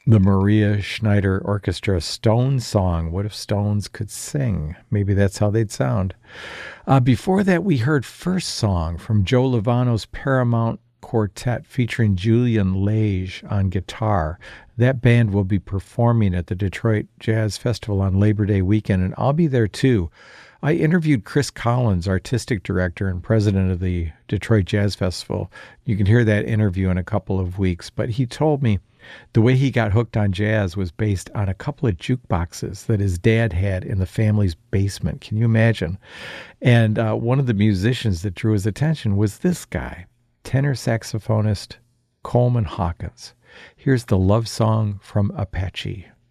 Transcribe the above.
The Maria Schneider Orchestra Stones song. What if Stones could sing? Maybe that's how they'd sound. Before that, we heard First Song from Joe Lovano's Paramount Quartet featuring Julian Lage on guitar. That band will be performing at the Detroit Jazz Festival on Labor Day weekend, and I'll be there too. I interviewed Chris Collins, artistic director and president of the Detroit Jazz Festival. You can hear that interview in a couple of weeks, but he told me the way he got hooked on jazz was based on a couple of jukeboxes that his dad had in the family's basement. Can you imagine? And one of the musicians that drew his attention was this guy, tenor saxophonist Coleman Hawkins. Here's the love song from Apache.